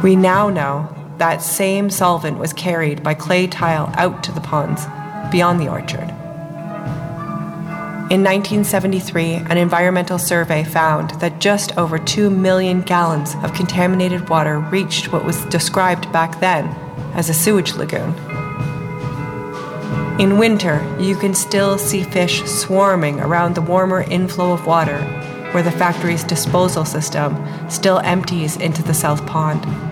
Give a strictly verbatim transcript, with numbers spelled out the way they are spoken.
We now know that same solvent was carried by clay tile out to the ponds beyond the orchard. In nineteen seventy-three, an environmental survey found that just over two million gallons of contaminated water reached what was described back then as a sewage lagoon. In winter, you can still see fish swarming around the warmer inflow of water where the factory's disposal system still empties into the South Pond.